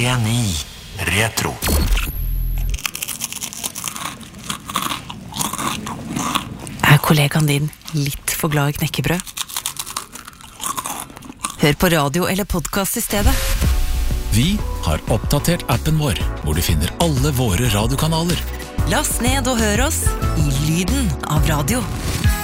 99 Retro. Kollegaen din litt for glad i knekkebrød? Hør på radio eller podcast i stedet. Vi har oppdatert appen vår, hvor du finner alle våre radiokanaler. Last ned og hør oss i lyden av radio.